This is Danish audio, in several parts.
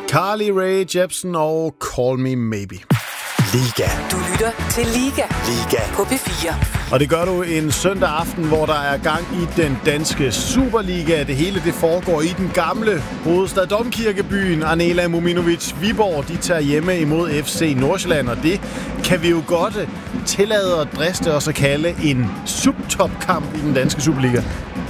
Carly Rae Jepsen og Call Me Maybe. Liga. Du lytter til Liga. Liga. På P4. Og det gør du en søndag aften, hvor der er gang i den danske Superliga. Det hele det foregår i den gamle hovedstad Domkirkebyen. Anela Muminovic Viborg, de tager hjemme imod FC Nordsjælland, og det kan vi jo godt tillade og driste os at kalde en subtopkamp i den danske Superliga.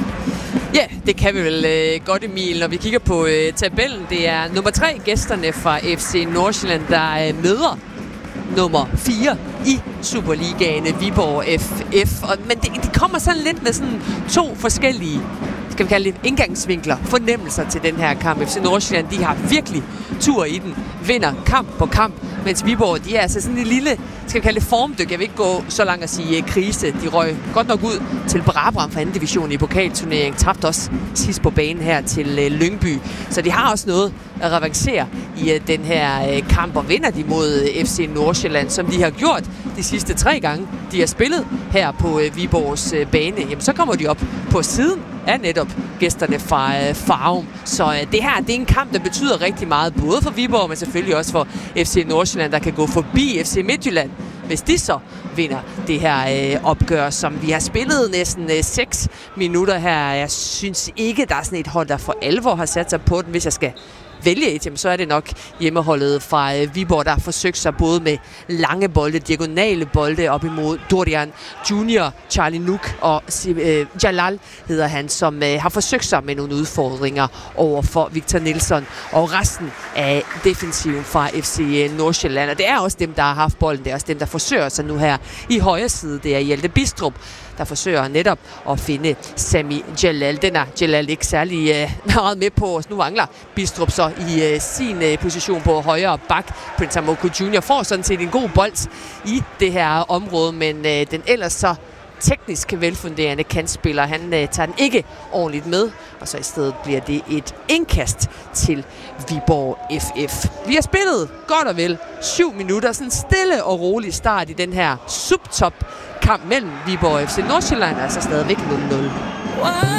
Ja, det kan vi vel godt, Emil. Når vi kigger på tabellen, det er nummer 3 gæsterne fra FC Nordsjælland, der møder nummer 4 i Superligaen, Viborg FF. Men det kommer sådan lidt med sådan 2 forskellige, skal vi kalde det, indgangsvinkler, fornemmelser til den her kamp. FC Nordsjælland, de har virkelig tur i den, vinder kamp på kamp, mens Viborg, de er altså sådan en lille, skal vi kalde det, formdyk. Jeg vil ikke gå så langt at sige krise. De røg godt nok ud til Brabrand fra 2. division i pokalturneringen. Tabte også sidst på banen her til Lyngby. Så de har også noget at revancere i den her kamp, og vinder de mod FC Nordsjælland, som de har gjort de sidste 3 gange, de har spillet her på Viborgs bane. Jamen, så kommer de op på siden af netop gæsterne fra Farum. Så det her, det er en kamp, der betyder rigtig meget, både for Viborg, men selvfølgelig også for FC Nordsjælland, der kan gå forbi FC Midtjylland, hvis de så vinder det her opgør, som vi har spillet næsten 6 minutter her. Jeg synes ikke, der er sådan et hold, der for alvor har sat sig på den. Hvis jeg skal vælge et, så er det nok hjemmeholdet fra Viborg, der har forsøgt sig både med lange bolde, diagonale bolde op imod Dorian Junior, Charlie Nuk og Jalal hedder han, som har forsøgt sig med nogle udfordringer over for Victor Nilsson og resten af defensiven fra FC Nordsjælland. Og det er også dem, der har haft bolden. Det er også dem, der forsøger sig nu her i højre side. Det er Hjalte Bistrup, der forsøger netop at finde Sami Jalal. Den er Jalal ikke særlig meget med på. Nu mangler Bistrup så i sin position på højre bak. Prince Amoku Jr. får sådan set en god bold i det her område, men den ellers så teknisk velfunderende kantspiller, han tager den ikke ordentligt med, og så i stedet bliver det et indkast til Viborg FF. Vi har spillet godt og vel 7 minutter, sådan en stille og rolig start i den her subtop kamp mellem Viborg og FC Nordsjælland, altså stadigvæk 0-0.